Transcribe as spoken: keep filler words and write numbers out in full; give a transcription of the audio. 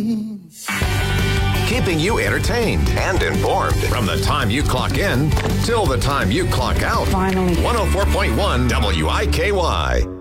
Keeping you entertained and informed from the time you clock in till the time you clock out. Finally. one oh four point one W I K Y.